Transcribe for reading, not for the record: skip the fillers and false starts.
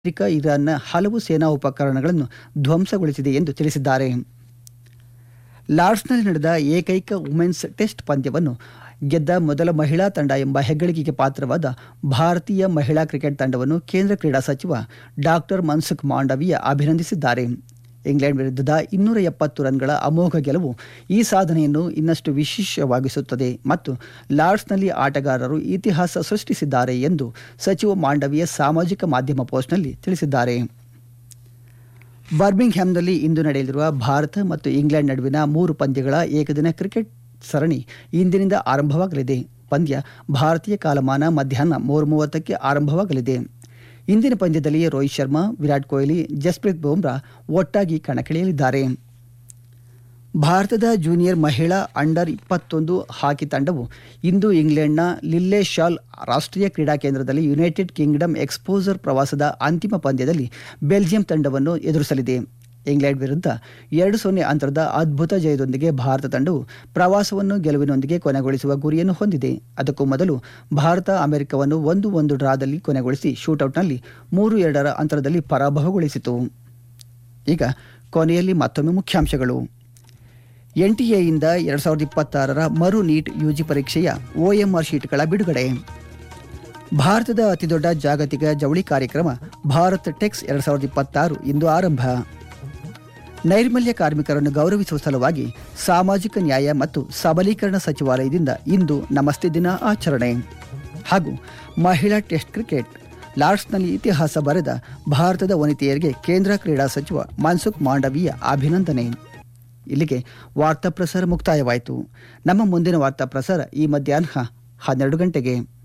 America ಇರಾನ್ನ ಹಲವು ಸೇನಾ ಉಪಕರಣಗಳನ್ನು ಧ್ವಂಸಗೊಳಿಸಿದೆ ಎಂದು ತಿಳಿಸಿದ್ದಾರೆ. ಲಾರ್ಡ್ಸ್ನಲ್ಲಿ ನಡೆದ ಏಕೈಕ ವುಮೆನ್ಸ್ ಟೆಸ್ಟ್ ಪಂದ್ಯವನ್ನು ಗೆದ್ದ ಮೊದಲ ಮಹಿಳಾ ತಂಡ ಎಂಬ ಹೆಗ್ಗಳಿಕೆಗೆ ಪಾತ್ರವಾದ ಭಾರತೀಯ ಮಹಿಳಾ ಕ್ರಿಕೆಟ್ ತಂಡವನ್ನು ಕೇಂದ್ರ ಕ್ರೀಡಾ ಸಚಿವ ಡಾಕ್ಟರ್ ಮನ್ಸುಖ್ ಮಾಂಡವೀಯ ಅಭಿನಂದಿಸಿದ್ದಾರೆ. ಇಂಗ್ಲೆಂಡ್ ವಿರುದ್ಧದ 270 ರನ್ಗಳ ಅಮೋಘ ಗೆಲುವು ಈ ಸಾಧನೆಯನ್ನು ಇನ್ನಷ್ಟು ವಿಶೇಷವಾಗಿಸುತ್ತದೆ ಮತ್ತು ಲಾರ್ಡ್ಸ್ನಲ್ಲಿ ಆಟಗಾರರು ಇತಿಹಾಸ ಸೃಷ್ಟಿಸಿದ್ದಾರೆ ಎಂದು ಸಚಿವ ಮಾಂಡವೀಯ ಸಾಮಾಜಿಕ ಮಾಧ್ಯಮ ಪೋಸ್ಟ್ನಲ್ಲಿ ತಿಳಿಸಿದ್ದಾರೆ. ಬರ್ಮಿಂಗ್ಹ್ಯಾಮ್ನಲ್ಲಿ ಇಂದು ನಡೆಯಲಿರುವ ಭಾರತ ಮತ್ತು ಇಂಗ್ಲೆಂಡ್ ನಡುವಿನ 3 ಪಂದ್ಯಗಳ ಏಕದಿನ ಕ್ರಿಕೆಟ್ ಸರಣಿ ಇಂದಿನಿಂದ ಆರಂಭವಾಗಲಿದೆ. ಪಂದ್ಯ ಭಾರತೀಯ ಕಾಲಮಾನ ಮಧ್ಯಾಹ್ನ 3:30ಕ್ಕೆ ಆರಂಭವಾಗಲಿದೆ. ಇಂದಿನ ಪಂದ್ಯದಲ್ಲಿ ರೋಹಿತ್ ಶರ್ಮಾ, ವಿರಾಟ್ ಕೊಹ್ಲಿ, ಜಸ್ಪ್ರೀತ್ ಬುಮ್ರಾ ಒಟ್ಟಾಗಿ ಕಣಕ್ಕಿಳಿಯಲಿದ್ದಾರೆ. ಭಾರತದ ಜೂನಿಯರ್ ಮಹಿಳಾ ಅಂಡರ್ 21 ಹಾಕಿ ತಂಡವು ಇಂದು ಇಂಗ್ಲೆಂಡ್ನ ಲಿಲ್ಲೆ ಶಾಲ್ ರಾಷ್ಟ್ರೀಯ ಕ್ರೀಡಾ ಕೇಂದ್ರದಲ್ಲಿ ಯುನೈಟೆಡ್ ಕಿಂಗ್ಡಮ್ ಎಕ್ಸ್ಪೋಜರ್ ಪ್ರವಾಸದ ಅಂತಿಮ ಪಂದ್ಯದಲ್ಲಿ ಬೆಲ್ಜಿಯಂ ತಂಡವನ್ನು ಎದುರಿಸಲಿದೆ. ಇಂಗ್ಲೆಂಡ್ ವಿರುದ್ಧ 2-0 ಅಂತರದ ಅದ್ಭುತ ಜಯದೊಂದಿಗೆ ಭಾರತ ತಂಡವು ಪ್ರವಾಸವನ್ನು ಗೆಲುವಿನೊಂದಿಗೆ ಕೊನೆಗೊಳಿಸುವ ಗುರಿಯನ್ನು ಹೊಂದಿದೆ. ಅದಕ್ಕೂ ಮೊದಲು ಭಾರತ ಅಮೆರಿಕವನ್ನು 1-1 ಡ್ರಾದಲ್ಲಿ ಕೊನೆಗೊಳಿಸಿ ಶೂಟೌಟ್ನಲ್ಲಿ 3-2 ಅಂತರದಲ್ಲಿ ಪರಾಭವಗೊಳಿಸಿತು. ಈಗ ಕೊನೆಯಲ್ಲಿ ಮತ್ತೊಮ್ಮೆ ಮುಖ್ಯಾಂಶಗಳು. ಎನ್ಟಿಎಯಿಂದ 2026ರ ಮರು ನೀಟ್ ಯುಜಿ ಪರೀಕ್ಷೆಯ OMR ಶೀಟ್ಗಳ ಬಿಡುಗಡೆ. ಭಾರತದ ಅತಿದೊಡ್ಡ ಜಾಗತಿಕ ಜವಳಿ ಕಾರ್ಯಕ್ರಮ ಭಾರತ್ ಟೆಕ್ಸ್ 2026 ಇಂದು ಆರಂಭ. ನೈರ್ಮಲ್ಯ ಕಾರ್ಮಿಕರನ್ನು ಗೌರವಿಸುವ ಸಲುವಾಗಿ ಸಾಮಾಜಿಕ ನ್ಯಾಯ ಮತ್ತು ಸಬಲೀಕರಣ ಸಚಿವಾಲಯದಿಂದ ಇಂದು ನಮಸ್ತೆ ದಿನ ಆಚರಣೆ. ಹಾಗೂ ಮಹಿಳಾ ಟೆಸ್ಟ್ ಕ್ರಿಕೆಟ್ ಲಾರ್ಡ್ಸ್ನಲ್ಲಿ ಇತಿಹಾಸ ಬರೆದ ಭಾರತದ ವನಿತೆಯರಿಗೆ ಕೇಂದ್ರ ಕ್ರೀಡಾ ಸಚಿವ ಮನ್ಸುಖ್ ಮಾಂಡವೀಯ ಅಭಿನಂದನೆ. ಇಲ್ಲಿಗೆ ವಾರ್ತಾ ಪ್ರಸಾರ ಮುಕ್ತಾಯವಾಯಿತು. ನಮ್ಮ ಮುಂದಿನ ವಾರ್ತಾ ಪ್ರಸಾರ ಈ ಮಧ್ಯಾಹ್ನ 12 ಗಂಟೆಗೆ.